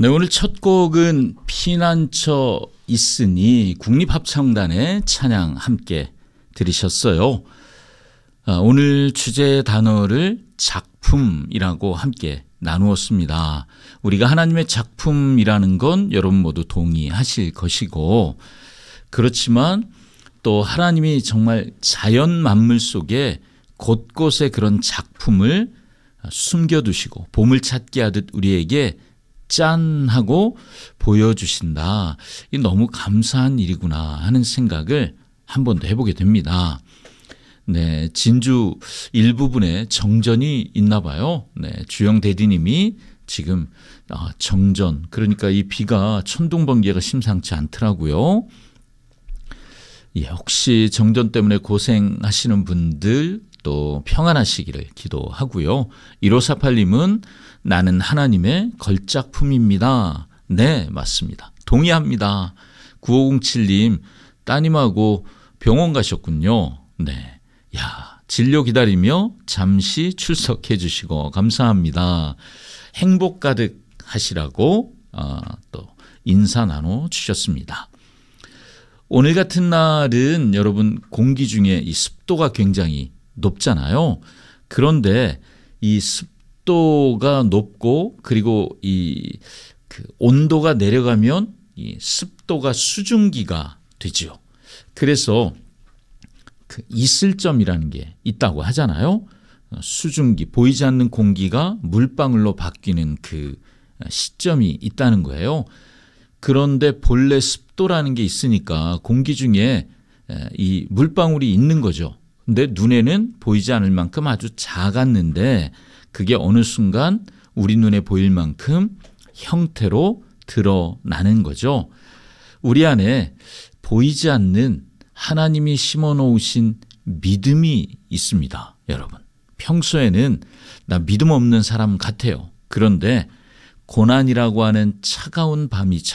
네, 오늘 첫 곡은 피난처 있으니 국립합창단의 찬양 함께 들으셨어요. 오늘 주제 단어를 작품이라고 함께 나누었습니다. 우리가 하나님의 작품이라는 건 여러분 모두 동의하실 것이고, 그렇지만 또 하나님이 정말 자연 만물 속에 곳곳에 그런 작품을 숨겨두시고 보물찾기 하듯 우리에게 짠 하고 보여주신다. 이 너무 감사한 일이구나 하는 생각을 한 번 더 해보게 됩니다. 네, 진주 일부분에 정전이 있나 봐요. 네, 주영 대디님이 지금 정전, 그러니까 이 비가 천둥번개가 심상치 않더라고요. 예, 혹시 정전 때문에 고생하시는 분들 또 평안하시기를 기도하고요. 1548님은 나는 하나님의 걸작품입니다. 네, 맞습니다. 동의합니다. 9507님, 따님하고 병원 가셨군요. 네, 야, 진료 기다리며 잠시 출석해 주시고 감사합니다. 행복 가득 하시라고 또 인사 나눠 주셨습니다. 오늘 같은 날은 여러분 공기 중에 이 습도가 굉장히 높잖아요. 그런데 이 습도가 높고 그리고 그 온도가 내려가면 이 습도가 수증기가 되죠. 그래서 그 이슬점이라는 게 있다고 하잖아요. 수증기, 보이지 않는 공기가 물방울로 바뀌는 그 시점이 있다는 거예요. 그런데 본래 습도라는 게 있으니까 공기 중에 이 물방울이 있는 거죠. 근데 눈에는 보이지 않을 만큼 아주 작았는데 그게 어느 순간 우리 눈에 보일 만큼 형태로 드러나는 거죠. 우리 안에 보이지 않는 하나님이 심어놓으신 믿음이 있습니다. 여러분, 평소에는 나 믿음 없는 사람 같아요. 그런데 고난이라고 하는 차가운 밤이